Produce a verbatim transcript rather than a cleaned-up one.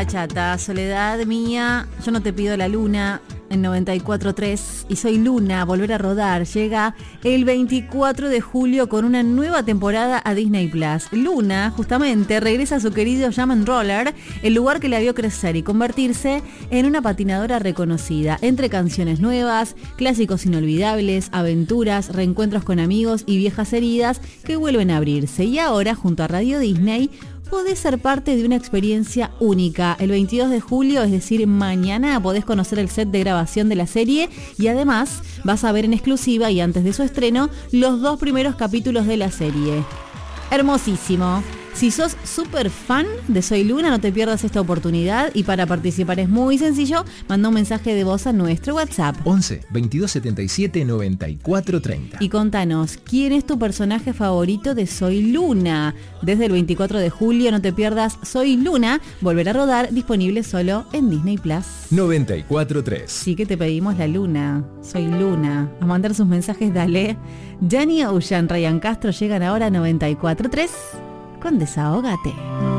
bachata, Soledad mía, yo no te pido la luna, en noventa y cuatro tres, y Soy Luna, Volver a Rodar, llega el veinticuatro de julio con una nueva temporada a Disney Plus. Luna, justamente, regresa a su querido Jam and Roller, el lugar que la vio crecer y convertirse en una patinadora reconocida, entre canciones nuevas, clásicos inolvidables, aventuras, reencuentros con amigos y viejas heridas que vuelven a abrirse. Y ahora, junto a Radio Disney, podés ser parte de una experiencia única. El veintidós de julio, es decir, mañana, podés conocer el set de grabación de la serie y además vas a ver en exclusiva y antes de su estreno los dos primeros capítulos de la serie. Hermosísimo. Si sos súper fan de Soy Luna, no te pierdas esta oportunidad y para participar es muy sencillo, manda un mensaje de voz a nuestro WhatsApp once, veintidós setenta y siete, noventa y cuatro treinta y contanos quién es tu personaje favorito de Soy Luna. Desde el veinticuatro de julio no te pierdas Soy Luna, Volver a Rodar, disponible solo en Disney Plus. noventa y cuatro tres. Sí que te pedimos la luna, Soy Luna. A mandar sus mensajes, dale. Gianni Ocean, Ryan Castro llegan ahora a noventa y cuatro tres con Desahógate.